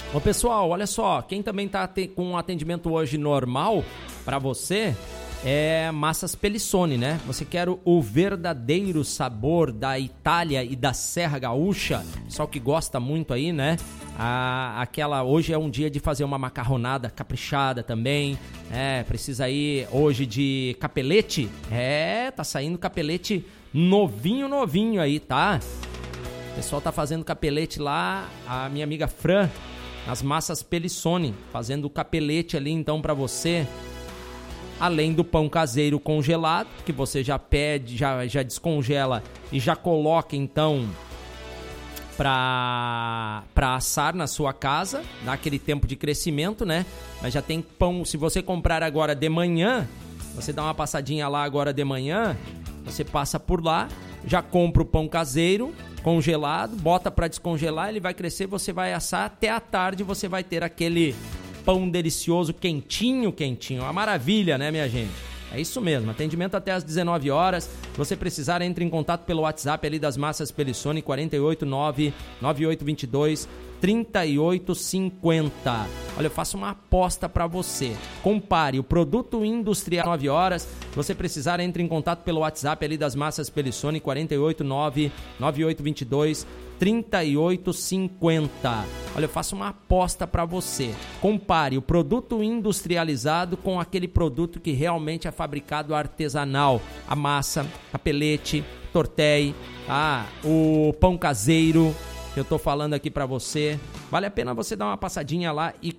Ô pessoal, olha só, quem também tá com um atendimento hoje normal para você é Massas Pelissoni, né? Você quer o verdadeiro sabor da Itália e da Serra Gaúcha, pessoal que gosta muito aí, né? Hoje é um dia de fazer uma macarronada caprichada também, precisa ir hoje de capelete, tá saindo capelete novinho aí, tá? O pessoal tá fazendo capelete lá, a minha amiga Fran, as Massas Pelissoni, fazendo o capelete ali então pra você. Além do pão caseiro congelado, que você já pede, já descongela e já coloca então para assar na sua casa, dá aquele tempo de crescimento, né? Mas já tem pão, se você comprar agora de manhã, você dá uma passadinha lá agora de manhã, você passa por lá, já compra o pão caseiro congelado, bota para descongelar, ele vai crescer, você vai assar, até a tarde você vai ter aquele pão delicioso, quentinho, uma maravilha, né, minha gente? É isso mesmo, atendimento até às 19 horas. Se você precisar, entre em contato pelo WhatsApp ali das Massas Pelissoni, 489-9822-3850. Olha, eu faço uma aposta para você. Compare o produto industrial 9 horas. Se você precisar, entre em contato pelo WhatsApp ali das Massas Pelissoni, 489-9822-3850. Olha, eu faço uma aposta para você. Compare o produto industrializado com aquele produto que realmente é fabricado artesanal. A massa, capelete, tortei, o pão caseiro que eu tô falando aqui para você. Vale a pena você dar uma passadinha lá e